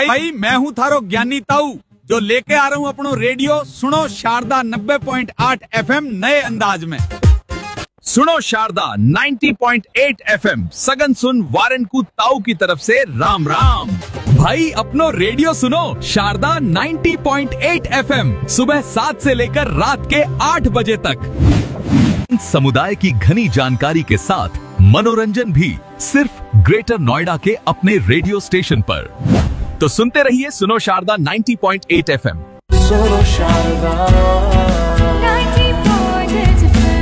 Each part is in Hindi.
भाई मैं हूँ थारो ज्ञानी ताऊ जो लेके आ रहा हूँ अपनो रेडियो सुनो शारदा 90.8 FM नए अंदाज में। सुनो शारदा 90.8 FM सगन सुन वारनकू ताऊ की तरफ से राम राम। भाई अपनो रेडियो सुनो शारदा 90.8 FM सुबह 7 से लेकर रात के 8 बजे तक। समुदाय की घनी जानकारी के साथ मनोरंजन भी सिर्फ ग्रेटर नोएडा के अपने रेडियो स्टेशन पर। तो सुनते रहिए सुनो शारदा 90.8 FM। सुनो शारदा 90.8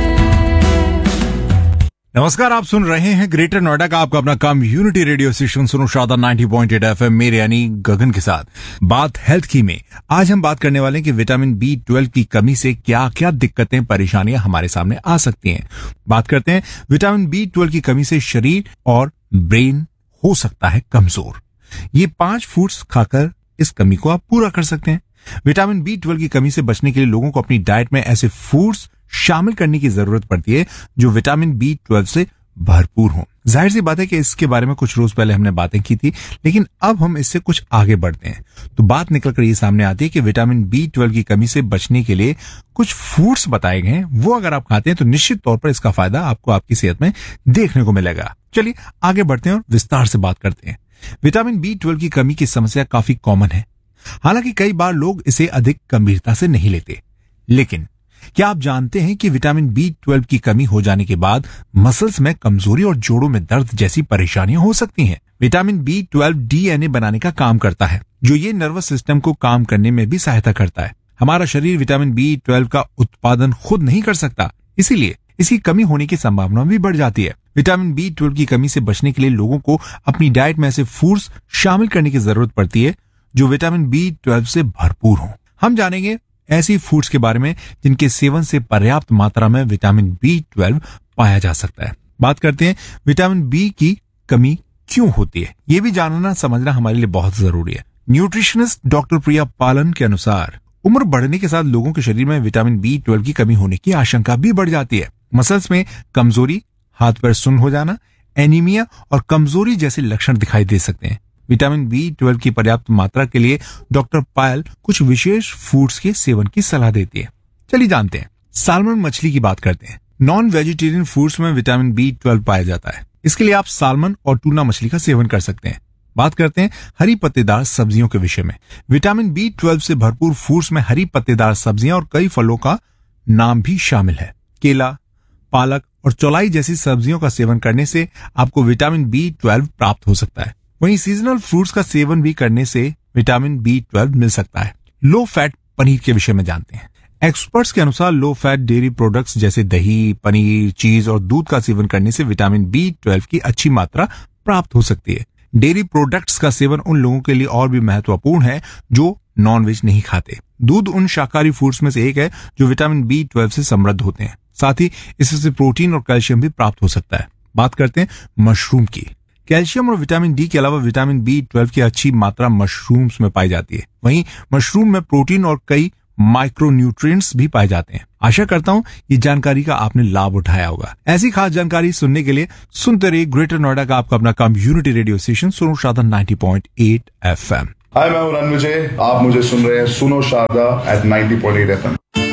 FM। नमस्कार, आप सुन रहे हैं ग्रेटर नोएडा का आपका अपना कम्युनिटी रेडियो स्टेशन सुनो शारदा 90.8 FM मेरे यानी गगन के साथ। बात हेल्थ की में आज हम बात करने वाले हैं कि विटामिन B12 की कमी से क्या क्या दिक्कतें परेशानियां हमारे सामने आ सकती हैं। बात करते हैं विटामिन B12 की कमी से शरीर और ब्रेन हो सकता है कमजोर। ये 5 फूड्स खाकर इस कमी को आप पूरा कर सकते हैं। विटामिन B12 की कमी से बचने के लिए लोगों को अपनी डाइट में ऐसे फूड्स शामिल करने की जरूरत पड़ती है जो विटामिन B12 से भरपूर हों। जाहिर सी बात है कि इसके बारे में कुछ रोज पहले हमने बातें की थी, लेकिन अब हम इससे कुछ आगे बढ़ते हैं तो बात निकलकर ये सामने आती है कि विटामिन B12 की कमी से बचने के लिए कुछ फूड्स बताए गए हैं, वो अगर आप खाते हैं तो निश्चित तौर पर इसका फायदा आपको आपकी सेहत में देखने को मिलेगा। चलिए आगे बढ़ते हैं और विस्तार से बात करते हैं। विटामिन B12 की कमी की समस्या काफी कॉमन है, हालांकि कई बार लोग इसे अधिक गंभीरता से नहीं लेते। लेकिन क्या आप जानते हैं कि विटामिन B12 की कमी हो जाने के बाद मसल्स में कमजोरी और जोड़ों में दर्द जैसी परेशानियां हो सकती हैं। विटामिन B12 DNA बनाने का काम करता है, जो ये नर्वस सिस्टम को काम करने में भी सहायता करता है। हमारा शरीर विटामिन B12 का उत्पादन खुद नहीं कर सकता, इसीलिए इसकी कमी होने की संभावना भी बढ़ जाती है। विटामिन B12 की कमी से बचने के लिए लोगों को अपनी डाइट में ऐसे फूड्स शामिल करने की जरूरत पड़ती है जो विटामिन B12 से भरपूर हों। हम जानेंगे ऐसी फूड्स के बारे में जिनके सेवन से पर्याप्त मात्रा में विटामिन B12 पाया जा सकता है। बात करते हैं विटामिन B की कमी क्यों होती है। ये भी जानना समझना हमारे लिए बहुत जरूरी है। न्यूट्रिशनिस्ट डॉक्टर प्रिया पालन के अनुसार उम्र बढ़ने के साथ लोगों के शरीर में विटामिन B12 की कमी होने की आशंका भी बढ़ जाती है। मसल्स में कमजोरी, हाथ पैर सुन्न हो जाना, एनीमिया और कमजोरी जैसे लक्षण दिखाई दे सकते हैं। विटामिन B12 की पर्याप्त मात्रा के लिए डॉक्टर पायल कुछ विशेष फूड्स के सेवन की सलाह देती है। चलिए जानते हैं। साल्मन मछली की बात करते हैं। नॉन वेजिटेरियन फूड्स में विटामिन B12 पाया जाता है, इसके लिए आप साल्मन और टूना मछली का सेवन कर सकते हैं। बात करते हैं हरी पत्तेदार सब्जियों के विषय में। विटामिन B12 से भरपूर फूड्स में हरी पत्तेदार सब्जियां और कई फलों का नाम भी शामिल है। केला, पालक और चौलाई जैसी सब्जियों का सेवन करने से आपको विटामिन B12 प्राप्त हो सकता है। वहीं सीजनल फ्रूट्स का सेवन भी करने से विटामिन B12 मिल सकता है। लो फैट पनीर के विषय में जानते हैं। एक्सपर्ट्स के अनुसार लो फैट डेयरी प्रोडक्ट्स जैसे दही, पनीर, चीज और दूध का सेवन करने से विटामिन B12 की अच्छी मात्रा प्राप्त हो सकती है। डेयरी प्रोडक्ट्स का सेवन उन लोगों के लिए और भी महत्वपूर्ण है जो नॉनवेज नहीं खाते। दूध उन शाकाहारी फूड्स में से एक है जो विटामिन B12 से समृद्ध होते हैं। साथ ही इससे प्रोटीन और कैल्शियम भी प्राप्त हो सकता है। बात करते हैं मशरूम की। कैल्शियम और विटामिन डी के अलावा विटामिन B12 की अच्छी मात्रा मशरूम्स में पाई जाती है। वहीं मशरूम में प्रोटीन और कई माइक्रोन्यूट्रिएंट्स भी पाए जाते हैं। आशा करता हूं ये जानकारी का आपने लाभ उठाया होगा। ऐसी खास जानकारी सुनने के लिए सुनते रहिए ग्रेटर नोएडा का आपका अपना कम्युनिटी रेडियो स्टेशन सुनो शारदा 90.8 FM। हाय, मैं हूं रणविजय। आप मुझे सुन रहे हैं सुनो शारदा at 90.8 FM।